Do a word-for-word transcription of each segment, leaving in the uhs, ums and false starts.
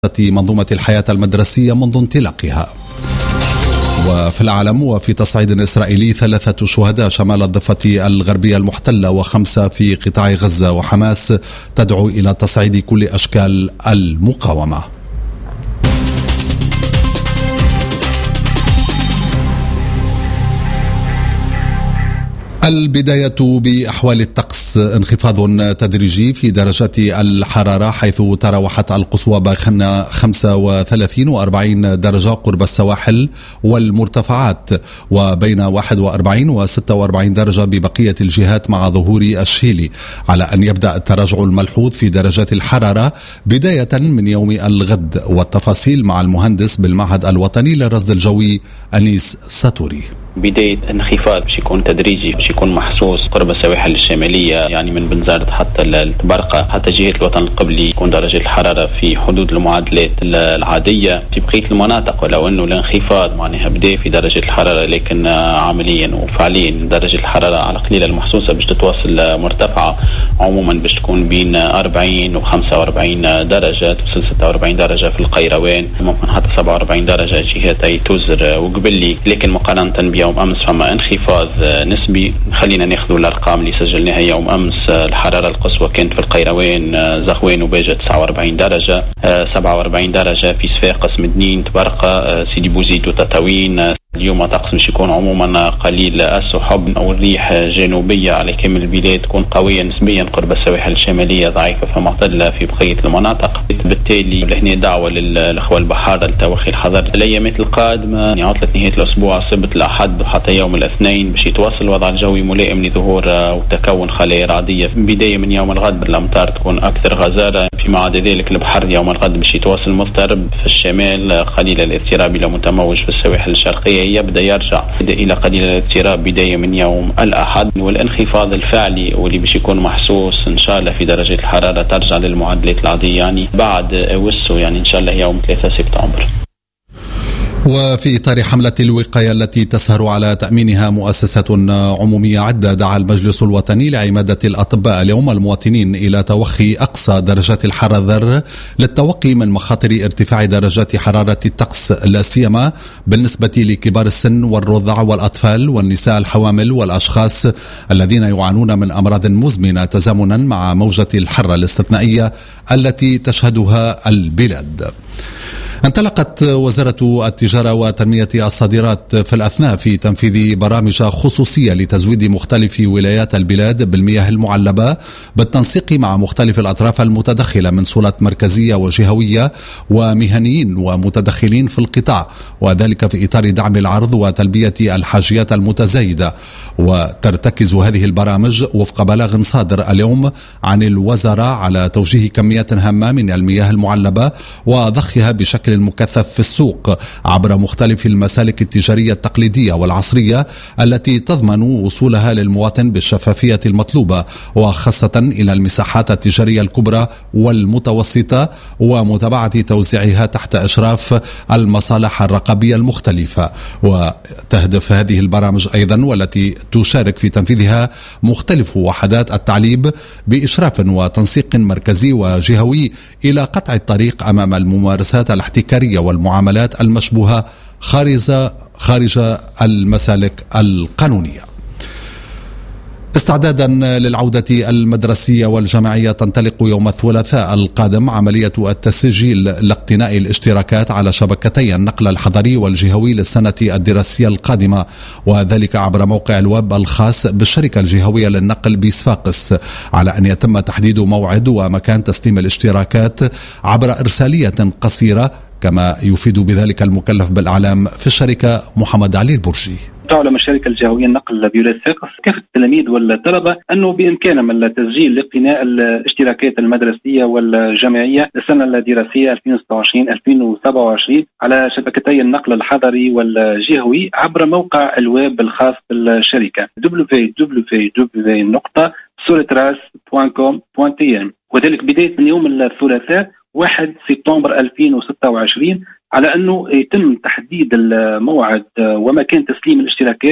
منظومة الحياة المدرسية منذ انطلاقها. وفي العالم وفي تصعيد إسرائيلي ثلاثة شهداء شمال الضفة الغربية المحتلة وخمسة في قطاع غزة، وحماس تدعو إلى تصعيد كل أشكال المقاومة. البداية بأحوال الطقس. انخفاض تدريجي في درجات الحرارة، حيث تراوحت القصوى بين خمسة وثلاثين وأربعين درجة قرب السواحل والمرتفعات، وبين واحد وأربعين وستة وأربعين درجة ببقية الجهات، مع ظهور الشيلي، على أن يبدأ التراجع الملحوظ في درجات الحرارة بداية من يوم الغد. والتفاصيل مع المهندس بالمعهد الوطني للرصد الجوي أنيس ساتوري. بداية انخفاض باش يكون تدريجي، باش يكون محسوس قرب السواحل الشمالية، يعني من بنزرت حتى البرقة حتى جهة الوطن القبلي، يكون درجة الحرارة في حدود المعادلات العادية. في بقية المناطق ولو انه الانخفاض معناها بدا في درجة الحرارة، لكن عمليا وفعليا درجة الحرارة على قليلة المحسوسة باش تتواصل مرتفعة، عموما باش تكون بين أربعين وخمسة وأربعين درجة، توصل ستة وأربعين درجة في القيروان، ممكن حتى سبعة وأربعين درجة جهة أي توزر وقبلي. لكن مقارنة يوم أمس فما انخفاض نسبي. خلينا ناخذ الأرقام اللي سجلناها يوم أمس. الحرارة القصوى كانت في القيروان زغوان وباجة تسعة وأربعين درجة، سبعة وأربعين درجة في صفاقس، مدنين، تبرقة، سيدي بوزيد وتطاوين. اليوم طقس مش يكون عموما قليل السحب او الريح جنوبيه على كامل البلاد، تكون قويه نسبيا قرب السواحل الشماليه، ضعيفه فمعتدله في بقيه المناطق. بالتالي لهنا دعوه للاخوه البحاره لتوخي الحذر الايامات القادمه، يعني عطله نهايه الاسبوع السبت الاحد وحتى يوم الاثنين باش يتواصل الوضع الجوي ملائم لظهور وتكون خلايا رعديه. بدايه من يوم الغد الامطار تكون اكثر غزاره، فيما عدا ذلك البحر يوم الغد باش يتواصل مضطرب في الشمال، قليل الاضطراب الى متموج في السواحل الشرقيه، يبدأ يرجع إلى قليل الاضطراب بداية من يوم الأحد. والانخفاض الفعلي واللي باش يكون محسوس إن شاء الله في درجة الحرارة ترجع للمعدلات العادية، يعني بعد وسو، يعني إن شاء الله يوم ثلاثة سبتمبر. وفي إطار حملة الوقاية التي تسهر على تأمينها مؤسسة عمومية عدة، دعا المجلس الوطني لعمادة الأطباء اليوم المواطنين إلى توخي أقصى درجات الحرارة للتوقي من مخاطر ارتفاع درجات حرارة الطقس، لا سيما بالنسبة لكبار السن والرضع والأطفال والنساء الحوامل والأشخاص الذين يعانون من أمراض مزمنة، تزامنا مع موجة الحر الاستثنائية التي تشهدها البلاد. انطلقت وزارة التجارة وتنمية الصادرات في الأثناء في تنفيذ برامج خصوصية لتزويد مختلف ولايات البلاد بالمياه المعلبة بالتنسيق مع مختلف الأطراف المتدخلة من سلطات مركزية وجهوية ومهنيين ومتدخلين في القطاع، وذلك في إطار دعم العرض وتلبية الحاجيات المتزايدة. وترتكز هذه البرامج وفق بلاغ صادر اليوم عن الوزارة على توجيه كميات هامة من المياه المعلبة وضخها بشكل المكثف في السوق عبر مختلف المسالك التجارية التقليدية والعصرية التي تضمن وصولها للمواطن بالشفافية المطلوبة، وخاصة إلى المساحات التجارية الكبرى والمتوسطة، ومتابعة توزيعها تحت إشراف المصالح الرقابية المختلفة. وتهدف هذه البرامج أيضا والتي تشارك في تنفيذها مختلف وحدات التعليب بإشراف وتنسيق مركزي وجهوي إلى قطع الطريق أمام الممارسات الاحتكارية والمعاملات المشبوهة خارج خارج المسالك القانونية. استعدادا للعودة المدرسية والجامعية، تنطلق يوم الثلاثاء القادم عملية التسجيل لاقتناء الاشتراكات على شبكتي النقل الحضري والجهوي للسنة الدراسية القادمة، وذلك عبر موقع الويب الخاص بالشركة الجهوية للنقل بصفاقس، على أن يتم تحديد موعد ومكان تسليم الاشتراكات عبر إرسالية قصيرة، كما يفيد بذلك المكلف بالإعلام في الشركة محمد علي البرجي. تعلم الشركة الجهوية النقل بولاية صفاقس كافة التلاميذ والطلبة أنه بإمكانهم التسجيل لاقتناء الاشتراكات المدرسية والجامعية للسنة الدراسية ألفين وستة وعشرين ألفين وسبعة وعشرين على شبكتي النقل الحضري والجهوي عبر موقع الويب الخاص بالشركة دبليو دبليو دبليو دوت سولتراس دوت كوم دوت تي ام، وذلك بداية من يوم الثلاثاء واحد سبتمبر ألفين وستة وعشرين، على أنه يتم تحديد الموعد ومكان تسليم الاشتراكات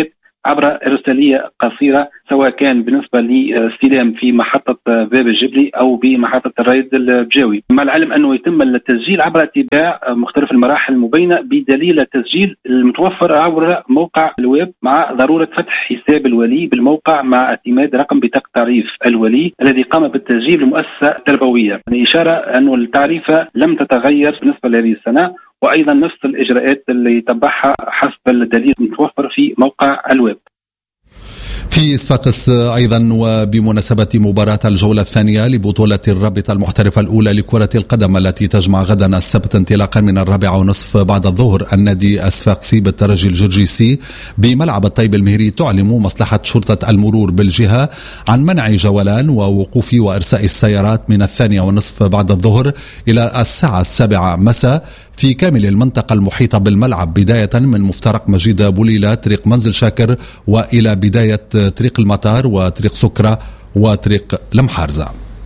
عبر إرسالية قصيرة، سواء كان بالنسبة لاستلام في محطة باب الجبلي أو بمحطة الريد البجاوي، مع العلم أنه يتم التسجيل عبر اتباع مختلف المراحل المبينة بدليل التسجيل المتوفر عبر موقع الويب، مع ضرورة فتح حساب الولي بالموقع مع اعتماد رقم بطاقة تعريف الولي الذي قام بالتسجيل للمؤسسة التربوية. يعني إشارة أنه التعريفة لم تتغير بالنسبة لهذه السنة، وأيضا نفس الإجراءات اللي يتبعها حسب الدليل المتوفر في موقع الويب. في صفاقس أيضا وبمناسبة مباراة الجولة الثانية لبطولة الرابطة المحترفة الأولى لكرة القدم التي تجمع غدا السبت انطلاقا من الرابعة ونصف بعد الظهر، النادي الصفاقسي بالترجي الجرجيسي بملعب الطيب المهري تعلن مصلحة شرطة المرور بالجهة عن منع جولان ووقوف وإرساء السيارات من الثانية ونصف بعد الظهر إلى الساعة السابعة مساء في كامل المنطقة المحيطة بالملعب، بداية من مفترق مجيد بوليلة طريق منزل شاكر وإلى بداية طريق المطار وطريق سكرة وطريق المحارزة.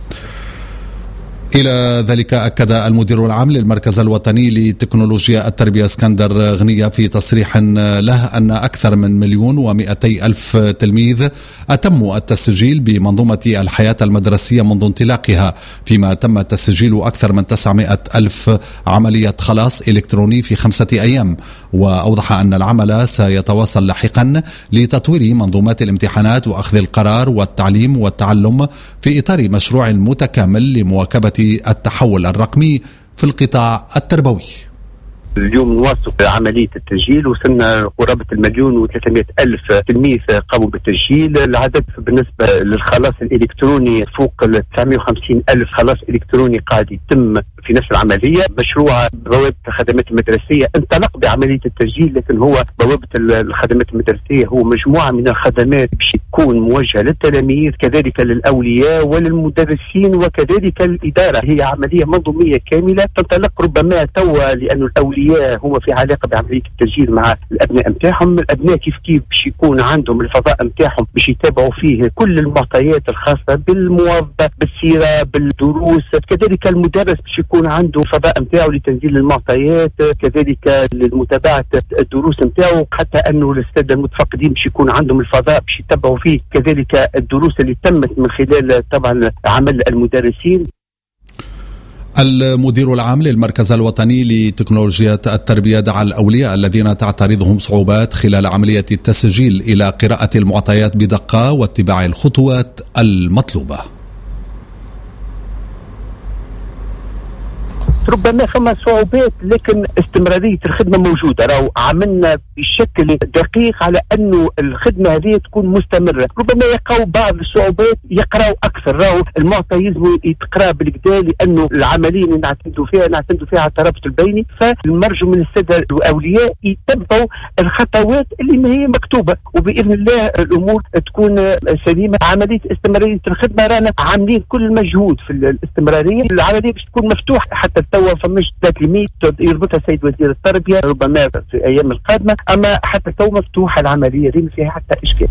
إلى ذلك أكد المدير العام للمركز الوطني لتكنولوجيا التربية اسكندر غنية في تصريح له أن أكثر من مليون ومئتي ألف تلميذ أتموا التسجيل بمنظومة الحياة المدرسية منذ انطلاقها، فيما تم تسجيل أكثر من تسعمائة ألف عملية خلاص إلكتروني في خمسة أيام. وأوضح أن العمل سيتواصل لاحقا لتطوير منظومات الامتحانات وأخذ القرار والتعليم والتعلم في إطار مشروع متكامل لمواكبة التحول الرقمي في القطاع التربوي. اليوم نواصل عملية التسجيل، وصلنا قرابة المليون وثلاثمائة ألف تلميذ قاموا بالتسجيل. العدد بالنسبة للخلاص الإلكتروني فوق تسعمائة وخمسين ألف خلاص إلكتروني قاعد يتم في نفس العملية. مشروع بوابة الخدمات المدرسية انطلق بعملية التسجيل، لكن هو بوابة الخدمات المدرسية هو مجموعة من الخدمات باش تكون موجهة للتلاميذ كذلك للأولياء وللمدرسين وكذلك الإدارة. هي عملية منظومية كاملة تنطلق ربما توا، لأن الأولياء هو في علاقة بعملية التسجيل مع الأبناء متاعهم. الأبناء كيف كيف باش يكون عندهم الفضاء متاعهم باش يتابعوا فيه كل المعطيات الخاصة بالموظف بالسيرة بالدروس، كذلك المدرس باش يكون عنده فضاء متاعه لتنزيل المعطيات، كذلك لمتابعة الدروس متاعه، حتى أنه السادة المتفقدين باش يكون عندهم الفضاء باش يتابعوا فيه كذلك الدروس اللي تمت من خلال طبعا عمل المدرسين. المدير العام للمركز الوطني لتكنولوجيا التربية دعا الأولياء الذين تعترضهم صعوبات خلال عملية التسجيل إلى قراءة المعطيات بدقة واتباع الخطوات المطلوبة. ربما فما صعوبات لكن استمرارية الخدمة موجودة. راهو عملنا بشكل دقيق على أنه الخدمة هذه تكون مستمرة. ربما يقعوا بعض الصعوبات يقرأوا أكثر، راهو المعطى يلزم يتقرأ بالكدا، لأنه العملية اللي نعتمدوا فيها نعتمدوا فيها على الترابط البيني، فالمرجو من السادة الأولياء يتبعوا الخطوات اللي ما هي مكتوبة، وبإذن الله الأمور تكون سليمة. عملية استمرارية الخدمة رانا عاملين كل المجهود في الاستمرارية. العملية باش تكون مفتوحة حتى توا فماش ذات ليميت يربطها السيد وزير التربية ربما في الأيام القادمة، أما حتى توا مفتوحة العملية دي ما فيها حتى إشكال.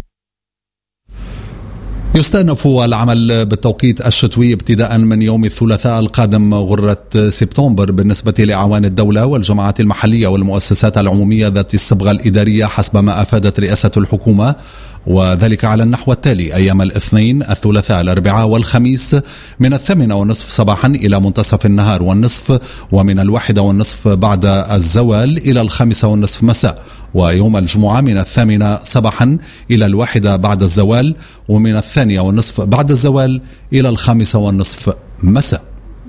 يستأنف العمل بالتوقيت الشتوي ابتداء من يوم الثلاثاء القادم غرة سبتمبر بالنسبة لأعوان الدولة والجماعات المحلية والمؤسسات العمومية ذات الصبغة الإدارية حسب ما أفادت رئاسة الحكومة، وذلك على النحو التالي: أيام الاثنين الثلاثاء الأربعاء والخميس من الثامنة والنصف صباحا إلى منتصف النهار والنصف، ومن الواحدة والنصف بعد الزوال إلى الخامسة والنصف مساء، ويوم الجمعة من الثامنة صباحا إلى الواحدة بعد الزوال، ومن الثانية والنصف بعد الزوال إلى الخامسة والنصف مساء.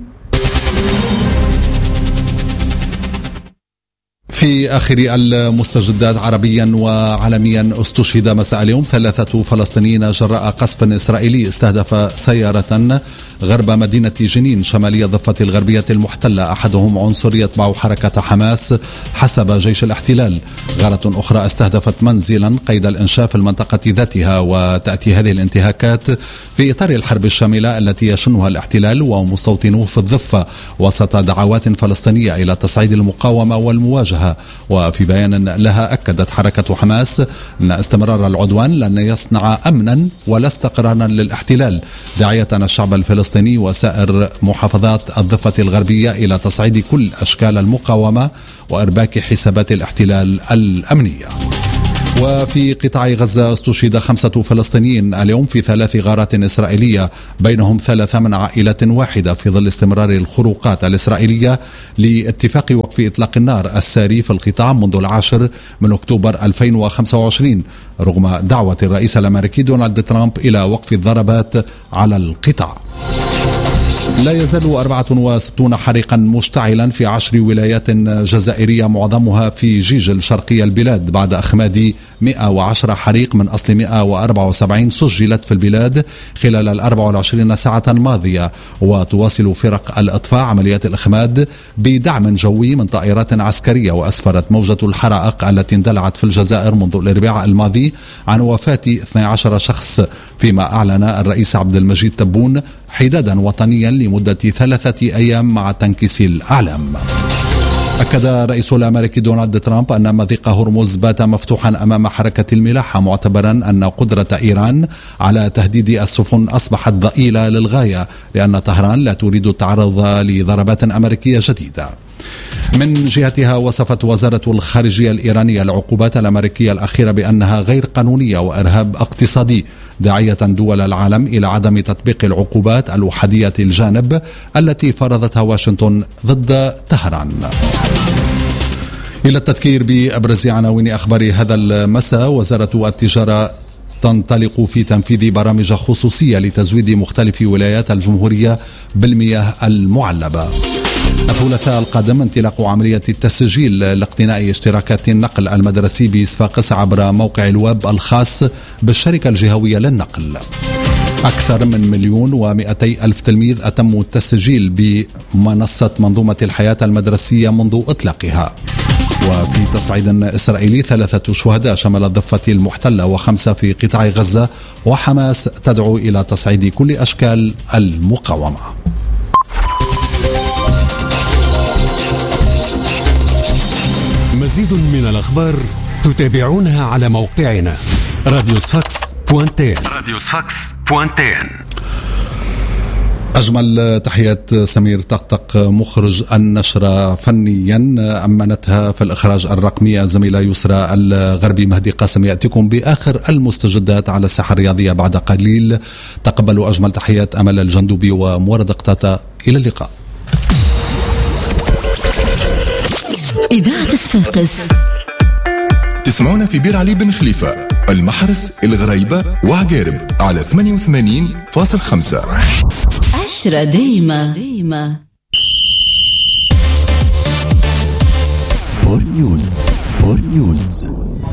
في آخر المستجدات عربيا وعالميا، استشهد مساء اليوم ثلاثة فلسطينيين جراء قصف إسرائيلي استهدف سيارة غرب مدينة جنين شمالية الضفة الغربية المحتلة، أحدهم عنصر يتبع حركة حماس حسب جيش الاحتلال. غارة أخرى استهدفت منزلا قيد الإنشاء في المنطقة ذاتها، وتأتي هذه الانتهاكات في إطار الحرب الشاملة التي يشنها الاحتلال ومستوطنوه في الضفة وسط دعوات فلسطينية إلى تصعيد المقاومة والمواجهة. وفي بيان لها أكدت حركة حماس أن استمرار العدوان لن يصنع أمنا ولا استقرارا للاحتلال، داعية الشعب الفلسطيني وسائر محافظات الضفة الغربية إلى تصعيد كل أشكال المقاومة وإرباك حسابات الاحتلال الأمنية. وفي قطاع غزة استشهد خمسة فلسطينيين اليوم في ثلاث غارات إسرائيلية، بينهم ثلاثة من عائلة واحدة، في ظل استمرار الخروقات الإسرائيلية لاتفاق وقف إطلاق النار الساري في القطاع منذ العاشر من أكتوبر ألفين وخمسة وعشرين، رغم دعوة الرئيس الأمريكي دونالد ترامب إلى وقف الضربات على القطاع. لا يزال أربعة وستون حريقا مشتعلا في عشر ولايات جزائرية معظمها في جيج الشرقية البلاد، بعد أخماد مئة وعشرة حريق من أصل مئة وأربعة وسبعين سجلت في البلاد خلال الأربع والعشرين ساعة الماضية. وتواصل فرق الإطفاء عمليات الإخماد بدعم جوي من طائرات عسكرية، وأسفرت موجة الحرائق التي اندلعت في الجزائر منذ الأربعاء الماضي عن وفاة اثني عشر شخص، فيما أعلن الرئيس عبد المجيد تبون حدادا وطنيا لمدة ثلاثة أيام مع تنكيس الأعلام. أكد الرئيس الأمريكي دونالد ترامب أن مضيق هرمز بات مفتوحا أمام حركة الملاحة، معتبرا أن قدرة إيران على تهديد السفن أصبحت ضئيلة للغاية، لأن طهران لا تريد التعرض لضربات أمريكية جديدة. من جهتها وصفت وزارة الخارجية الإيرانية العقوبات الأمريكية الأخيرة بأنها غير قانونية وإرهاب اقتصادي، داعية دول العالم إلى عدم تطبيق العقوبات الأحادية الجانب التي فرضتها واشنطن ضد طهران. إلى التذكير بأبرز عناوين أخبار هذا المساء: وزارة التجارة تنطلق في تنفيذ برامج خصوصية لتزويد مختلف ولايات الجمهورية بالمياه المعلبة. الثلاثاء القادم انطلاق عملية التسجيل لاقتناء اشتراكات النقل المدرسي بصفاقس عبر موقع الويب الخاص بالشركة الجهوية للنقل. أكثر من مليون ومئتي ألف تلميذ أتموا التسجيل بمنصة منظومة الحياة المدرسية منذ إطلاقها. وفي تصعيد إسرائيلي ثلاثة شهداء شمل الضفة المحتلة وخمسة في قطاع غزة، وحماس تدعو إلى تصعيد كل أشكال المقاومة. مزيد من الأخبار تتابعونها على موقعنا راديو سفاكس بوانتين. راديو سفاكس بوانتين. أجمل تحيات سمير طقطق مخرج النشرة فنيا، أمنتها في الإخراج الرقمي الزميلة يسرى الغربي. مهدي قاسم يأتيكم بآخر المستجدات على الساحة الرياضية بعد قليل. تقبلوا أجمل تحيات أمل الجندوبي ومورد قطاطة. إلى اللقاء. إذاعة صفاقس تسمعونا في بير علي بن خليفة، المحرس، الغريبة وعقارب على ثمانية وثمانين فاصلة خمسة. عشرة دايما دايما. سبور نيوز. سبور نيوز.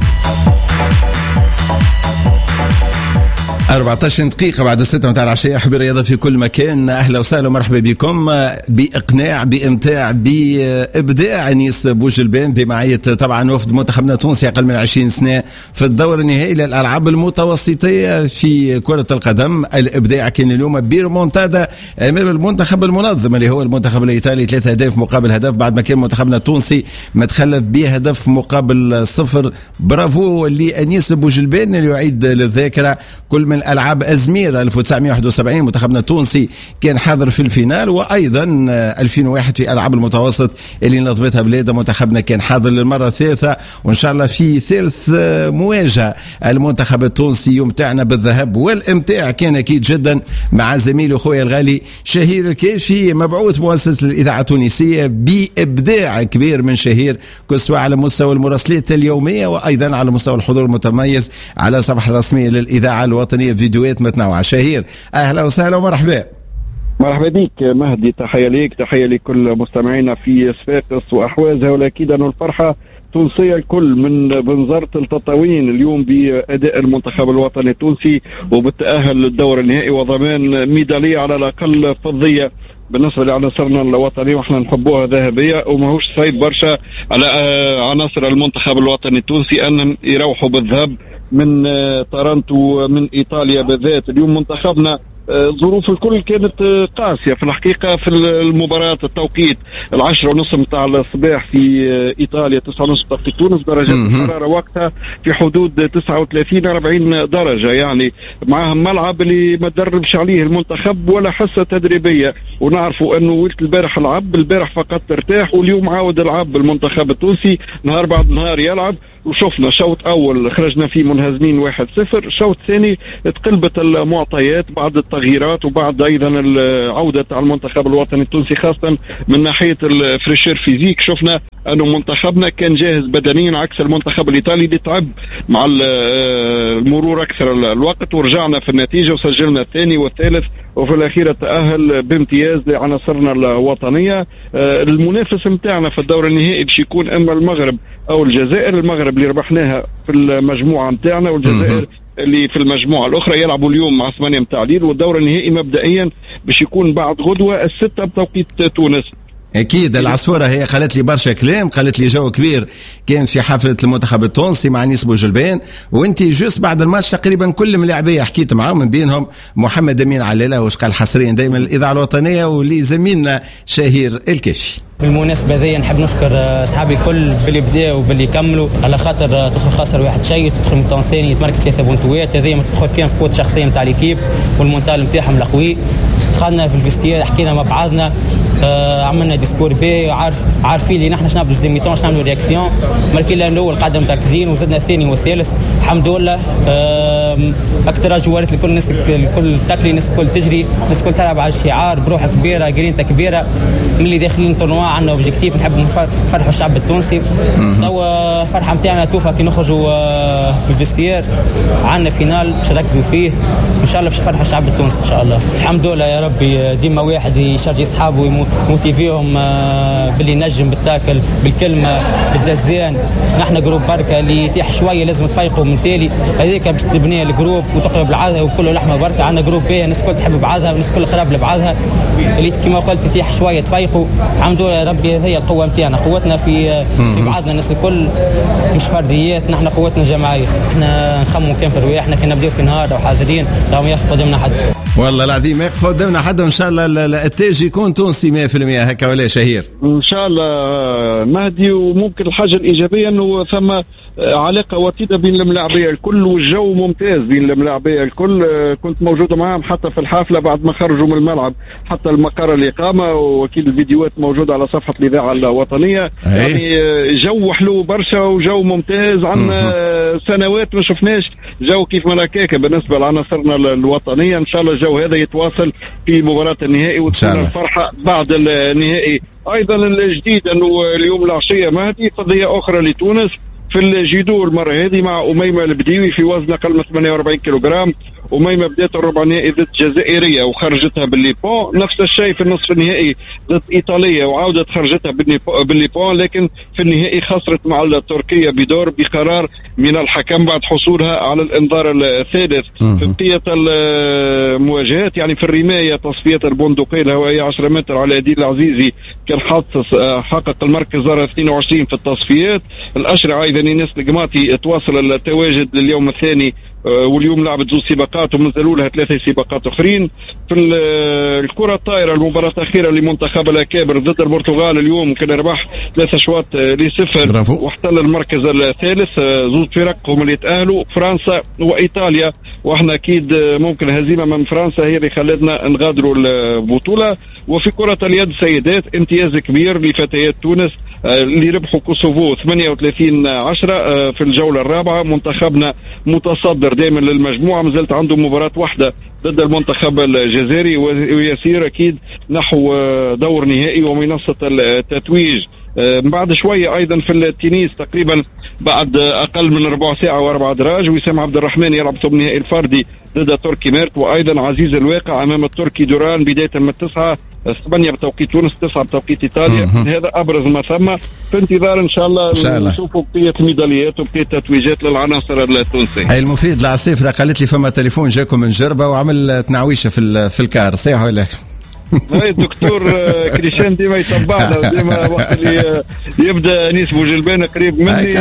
أربعة عشر دقيقة بعد الستة متاع العشية. أحب الرياضة في كل مكان، أهلا وسهلا ومرحبا بكم. بإقناع، بإمتاع، بإبداع أنيس بوجلبان بمعية طبعا وفد منتخبنا التونسي أقل من عشرين سنة في الدور النهائي للألعاب المتوسطية في كرة القدم. الإبداع كان اليوم بيرمونتادا أمام المنتخب المنظم اللي هو المنتخب الإيطالي، ثلاثة أهداف مقابل هدف، بعد ما كان منتخبنا التونسي متخلف بهدف مقابل صفر. برافو لأنيس بوجلبان اللي يعيد للذاكرة كل من الألعاب أزمير ألف وتسعمائة وواحد وسبعين منتخبنا التونسي كان حاضر في الفينال، وأيضا ألفين وواحد في ألعاب المتوسط اللي نظمتها بلاد منتخبنا كان حاضر للمرة الثالثة، وإن شاء الله في ثالث مواجهة المنتخب التونسي يمتعنا بالذهب والامتاع كان أكيد جدا مع زميلي أخوي الغالي شهير الكاشي، مبعوث مؤسس للإذاعة التونسية بإبداع كبير من شهير، كسوة على مستوى المراسلات اليومية وأيضا على مستوى الحضور المتميز على الصفحة الرسمية للإذاعة الوطنية، فيديوهات متنوعة. شهير أهلا وسهلا ومرحبا. مرحبا بك مهدي، تحية ليك، تحية لكل مستمعينا في صفاقس وأحوازها، والأكيد أن الفرحة تونسية الكل من بنزرة التطاوين اليوم بأداء المنتخب الوطني التونسي وبالتأهل للدور النهائي وضمان ميدالية على الأقل فضية بالنسبة لعناصرنا الوطنية، واحنا نحبوها ذهبية، وماهوش صعيب برشا على عناصر المنتخب الوطني التونسي أنهم يروحوا بالذهب من طرنطو من إيطاليا بالذات. اليوم منتخبنا ظروف الكل كانت قاسية في الحقيقة في المباراة. التوقيت العشرة ونصف متاع الصباح في إيطاليا، تسعة ونصف توقيت تونس، درجات الحرارة وقتها في حدود تسعة وثلاثين أربعين درجة، يعني معهم ملعب اللي ما تدربش عليه المنتخب ولا حصة تدريبية، ونعرفوا أنه ولت البارح العب، البارح فقط ارتاح، واليوم عاود العب المنتخب التونسي نهار بعد نهار يلعب، وشفنا شوط اول خرجنا فيه منهزمين واحد صفر، شوط ثاني تقلبت المعطيات بعد التغييرات وبعد ايضا العوده على المنتخب الوطني التونسي، خاصه من ناحيه الفريشير فيزيك. شفنا انه منتخبنا كان جاهز بدنيا عكس المنتخب الايطالي اللي تعب مع المرور اكثر الوقت، ورجعنا في النتيجه وسجلنا الثاني والثالث، وفي الاخير تاهل بامتياز لعناصرنا الوطنيه. المنافس متاعنا في الدور النهائي باش يكون اما المغرب او الجزائر. المغرب اللي ربحناها في المجموعه متاعنا، والجزائر اللي في المجموعه الاخرى يلعبوا اليوم مع ثمانية متاع الليل. والدور النهائي مبدئيا باش يكون بعد غدوه الستة بتوقيت تونس. اكيد العصفوره هي قالت لي برشا كلام، قالت لي جو كبير كان في حفله المنتخب التونسي مع نيس بوجلبان، وانت جوست بعد الماتش تقريبا كل الملاعبيه حكيت معاهم، من بينهم محمد امين علالة، واش قال حصريا دائما الاذاعه الوطنيه، ولي زميلنا شهير الكشي. بالمناسبة ذي نحب نشكر أصحابي الكل باللي بداوا وباللي كملوا، على خاطر تدخل خاسر واحد شيء تدخل ميطان ثاني يتمركز ثلاثة بونتوات، هذه ما تدخل كان في قوة شخصية نتاع ليكيب والمونتال نتاعهم القوي. دخلنا في الفيستير حكينا مع بعضنا، آه عملنا ديسكور بي، عارف عارفين اللي نحن شنعملوا زي ميطان شنعملوا رياكسيون، مركينا الاول قاعده متركزين وزدنا الثاني والثالث الحمد لله. آه اكثر جوارات الكل الناس الكل تاكلي الناس الكل تجري الناس الكل تلعب على الشعار بروح كبيره جرينتا كبيره. من اللي داخلين طرنوا عندنا اوبجيكتيف نحب نفرحوا الشعب التونسي. توا فرحه نتاعنا توفى كي نخرجوا في الفيستير، عندنا فينال باش نركزوا فيه ان شاء الله باش نفرحوا الشعب التونسي ان شاء الله. الحمد لله يا ربي، ديما واحد يشجع اصحابه ويموتيفيهم باللي نجم بالتاكل بالكلمه بالدزان. نحن جروب بركه اللي يتيح شويه لازم تفيقوا من تالي، هذيك باش تبني الجروب وتقرب لبعضها وكله لحمه بركه. عندنا جروب بيه الناس الكل تحب بعضها والناس الكل قراب لبعضها، اللي كما قلت يتيح شويه تفيقوا. الحمد لله يا ربي، هي القوه نتاعنا، قوتنا في في بعضنا الناس الكل مش فرديات، نحن قوتنا جماعيه. احنا نخموا كان في الروايه، احنا كنا نبداو في نهار وحاضرين لو ما يخفى قدامنا حد. والله العظيم ما يخفى قدامنا حد، وان شاء الله التاج يكون تونسي مية بالمية هكا ولا شهير ان شاء الله مهدي. وممكن الحاجه الايجابيه انه ثم علاقه وطيده بين الملاعبيه الكل، والجو ممتاز بين الملاعبيه الكل. كنت موجوده معهم حتى في الحفله بعد ما خرجوا من الملعب حتى المقر الاقامه، واكيد الفيديوهات موجوده على صفحه الاذاعه الوطنيه. يعني جو حلو برشا وجو ممتاز. عندنا سنوات ما شفناش جو كيف ما هكاك بالنسبه لعناصرنا الوطنيه. ان شاء الله الجو هذا يتواصل في مباراه النهائي وتكون الفرحه بعد النهائي. ايضا الجديد انه اليوم العشيه مهدي قضيه اخرى لتونس في الجيدو المره هذه مع أميمة البديوي في وزن أقل من ثمانية وأربعين كيلوغرام. أميمة بدات الربع نهائي ضد جزائرية وخرجتها بالليبون، نفس الشيء في النصف النهائي ضد إيطالية وعودت خرجتها بالليبون، لكن في النهائي خسرت مع التركية بدور بقرار من الحكم بعد حصولها على الإنذار الثالث. في بقية المواجهات يعني في الرماية تصفية البندقية الهوائية عشرة متر على دين العزيزي كان حقق المركز اثنين وعشرين في التصفيات. الأشرع أيضا الناس القماطي تواصل التواجد لليوم الثاني، واليوم لعبت زوج سباقات ومنزلوا لها ثلاثة سباقات أخرين. في الكرة الطائرة المباراة الأخيرة لمنتخب الأكابر ضد البرتغال اليوم كان ربح ثلاثة أشواط لصفر واحتل المركز الثالث. زوج فرق هم اللي تأهلوا، فرنسا وإيطاليا، واحنا أكيد ممكن هزيمة من فرنسا هي اللي خلتنا نغادروا البطولة. وفي كرة اليد سيدات امتياز كبير لفتيات تونس اللي ربحوا كوسوفو ثمانية وثلاثين عشرة في الجولة الرابعة. منتخبنا متصدر دائما للمجموعة، مازالت عنده مباراة واحدة ضد المنتخب الجزائري ويسير أكيد نحو دور نهائي ومنصة التتويج. بعد شوية أيضا في التنس تقريبا بعد أقل من ربع ساعة وأربع دراج وسام عبد الرحمن يلعب ثمن نهائي الفردي ضد تركي ميرت، وأيضا عزيز الواقع أمام التركي دوران بداية من التسعة ثمانية بتوقيت تونس تسعة بتوقيت إيطاليا. هذا أبرز ما ثم في انتظار إن شاء الله نشوفوا بقية الميداليات وبقية تتويجات للعناصر التونسية. المفيد العصيفرة قالت لي فما تليفون جاكم من جربة وعمل تنعويشة في في الكار صحيح ولا؟ هاي الدكتور كريشان ديما يتبعنا، ديما وقت اللي يبدا نيس بوجلبان قريب مني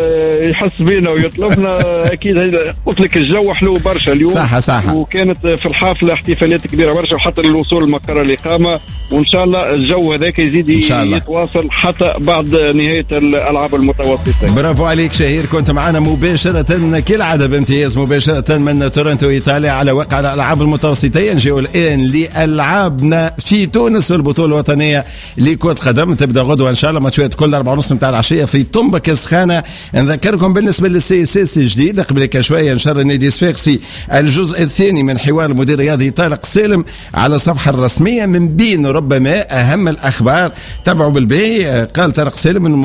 يحس بينا ويطلبنا. اكيد قلت لك الجو حلو برشا اليوم صح صح، وكانت في الحافله احتفالات كبيره برشا وحتى للوصول لمقر الاقامه، وان شاء الله الجو هذاك يزيد يتواصل حتى بعد نهايه الالعاب المتوسطه. برافو عليك شهير، كنت معنا مباشره كالعاده بامتياز مباشره من تورنتو ايطاليا على واقع الالعاب المتوسطيه. نجيو الان لالعابنا سخانة في تونس، والبطولة الوطنية لكرة قدم تبدأ غدوة إن شاء الله، ماتشات كل أربعة ونص متاع العشية في طنبك سخانة. نذكركم بالنسبة للسي اس اس جديد قبل شوية نشر النادي الصفاقسي الجزء الثاني من حوار المدير الرياضي طارق سالم على الصفحة الرسمية، من بين ربما أهم الأخبار تبعوا بالباهي. قال طارق سالم